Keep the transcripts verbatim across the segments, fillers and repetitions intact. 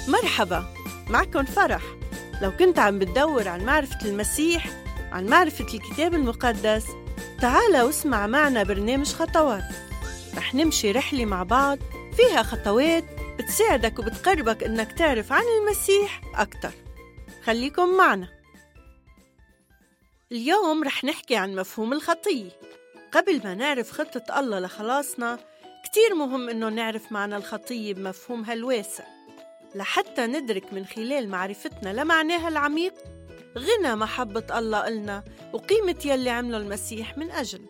مرحبا، معكم فرح. لو كنت عم بتدور عن معرفة المسيح، عن معرفة الكتاب المقدس، تعال واسمع معنا برنامج خطوات. رح نمشي رحلة مع بعض فيها خطوات بتساعدك وبتقربك إنك تعرف عن المسيح أكتر. خليكم معنا. اليوم رح نحكي عن مفهوم الخطية. قبل ما نعرف خطة الله لخلاصنا، كتير مهم إنه نعرف معنى الخطية بمفهومها الواسع، لحتى ندرك من خلال معرفتنا لمعناها العميق غنى محبة الله إلنا وقيمة يلي عمله المسيح من أجل.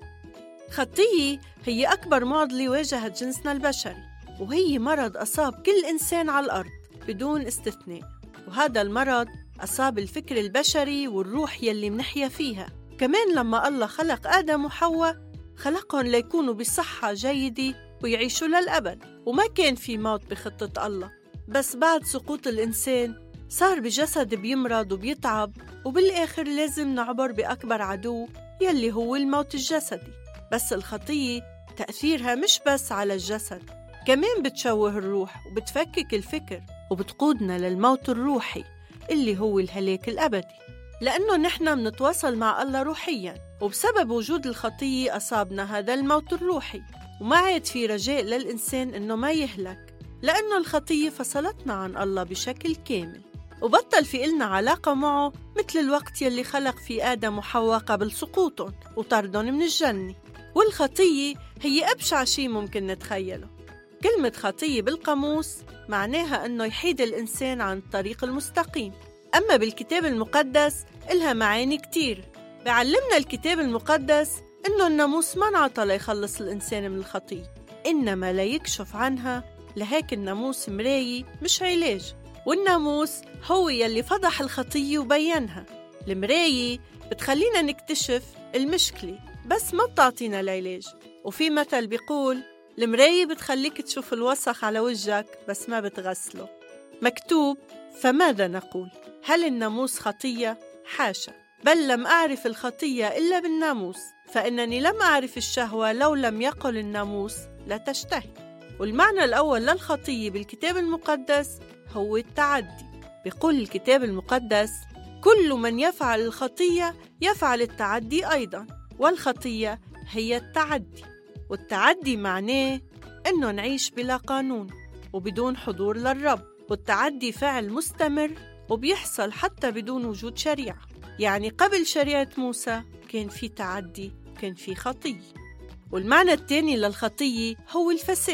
خطية هي أكبر معضلة واجهت جنسنا البشري، وهي مرض أصاب كل إنسان على الأرض بدون استثناء. وهذا المرض أصاب الفكر البشري والروح يلي منحيا فيها. كمان لما الله خلق آدم وحواء، خلقهم ليكونوا بصحة جيدة ويعيشوا للأبد، وما كان في موت بخطة الله. بس بعد سقوط الإنسان صار بجسد بيمرض وبيتعب، وبالآخر لازم نعبر بأكبر عدو يلي هو الموت الجسدي. بس الخطية تأثيرها مش بس على الجسد، كمان بتشوه الروح وبتفكك الفكر وبتقودنا للموت الروحي اللي هو الهلاك الأبدي، لأنه نحن منتواصل مع الله روحياً، وبسبب وجود الخطية أصابنا هذا الموت الروحي، وما عاد في رجاء للإنسان إنه ما يهلك، لأنه الخطية فصلتنا عن الله بشكل كامل، وبطل في إلنا علاقة معه مثل الوقت يلي خلق في آدم وحواء قبل سقوطهم وطردهم من الجنة. والخطية هي أبشع شيء ممكن نتخيله. كلمة خطية بالقاموس معناها أنه يحيد الإنسان عن الطريق المستقيم. أما بالكتاب المقدس إلها معاني كتير. بعلمنا الكتاب المقدس أنه الناموس ما انعطى ليخلص الإنسان من الخطية، إنما ليكشف عنها. لهيك الناموس مراية مش علاج، والناموس هو يلي فضح الخطية وبينها. المراية بتخلينا نكتشف المشكلة بس ما بتعطينا العلاج. وفي مثل بيقول المراية بتخليك تشوف الوسخ على وجهك بس ما بتغسله. مكتوب: فماذا نقول؟ هل الناموس خطية؟ حاشا، بل لم أعرف الخطية إلا بالناموس، فإنني لم أعرف الشهوة لو لم يقل الناموس لا تشتهي. والمعنى الأول للخطية بالكتاب المقدس هو التعدي. بيقول الكتاب المقدس: كل من يفعل الخطية يفعل التعدي أيضا، والخطية هي التعدي. والتعدي معناه إنه نعيش بلا قانون وبدون حضور للرب، والتعدي فعل مستمر وبيحصل حتى بدون وجود شريعة. يعني قبل شريعة موسى كان في تعدي، كان في خطية. والمعنى الثاني للخطية هو الفساد.